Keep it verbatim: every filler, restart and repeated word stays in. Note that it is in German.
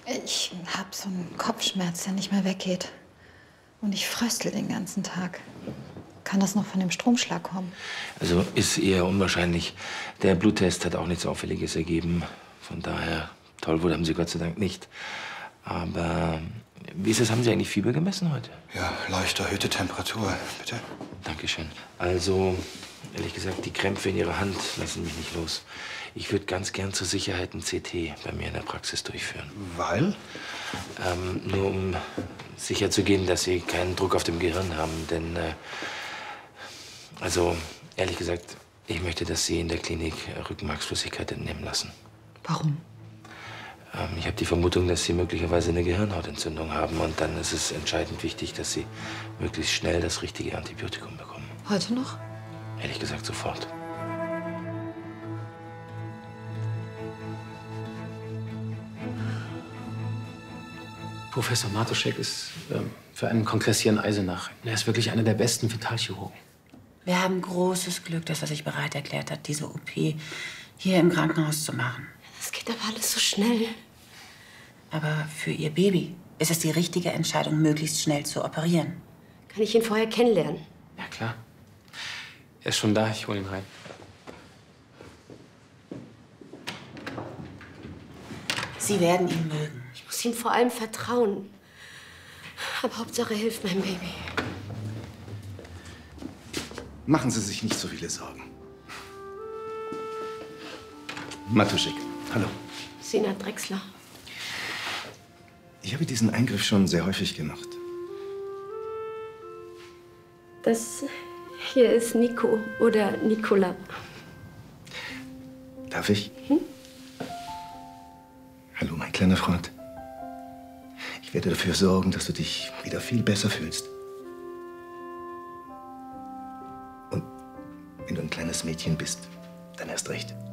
Ich habe so einen Kopfschmerz, der nicht mehr weggeht. Und ich fröstel den ganzen Tag. Kann das noch von dem Stromschlag kommen? Also ist eher unwahrscheinlich. Der Bluttest hat auch nichts Auffälliges ergeben. Von daher, Tollwut haben Sie Gott sei Dank nicht. Aber wie ist es, haben Sie eigentlich Fieber gemessen heute? Ja, leicht erhöhte Temperatur, bitte. Dankeschön. Also, ehrlich gesagt, die Krämpfe in Ihrer Hand lassen mich nicht los. Ich würde ganz gern zur Sicherheit ein C T bei mir in der Praxis durchführen. Weil? Ähm, nur um sicherzugehen, dass Sie keinen Druck auf dem Gehirn haben. Denn, äh, also, ehrlich gesagt, ich möchte, dass Sie in der Klinik Rückenmarksflüssigkeit entnehmen lassen. Warum? Ähm, ich habe die Vermutung, dass Sie möglicherweise eine Gehirnhautentzündung haben. Und dann ist es entscheidend wichtig, dass Sie möglichst schnell das richtige Antibiotikum bekommen. Heute noch? Ehrlich gesagt, sofort. Professor Matuschek ist ähm, für einen Kongress hier in Eisenach. Er ist wirklich einer der besten Vitalchirurgen. Wir haben großes Glück, dass er sich bereit erklärt hat, diese O P hier im Krankenhaus zu machen. Das geht aber alles so schnell. Aber für Ihr Baby ist es die richtige Entscheidung, möglichst schnell zu operieren. Kann ich ihn vorher kennenlernen? Ja, klar. Er ist schon da. Ich hole ihn rein. Sie werden ihn mögen. Ich muss ihm vor allem vertrauen. Aber Hauptsache, er hilft meinem Baby. Machen Sie sich nicht so viele Sorgen. Matuschek, hallo. Sina Drechsler. Ich habe diesen Eingriff schon sehr häufig gemacht. Das hier ist Nico oder Nicola. Darf ich? Hm? Hallo, mein kleiner Freund. Ich werde dafür sorgen, dass du dich wieder viel besser fühlst. Und wenn du ein kleines Mädchen bist, dann erst recht.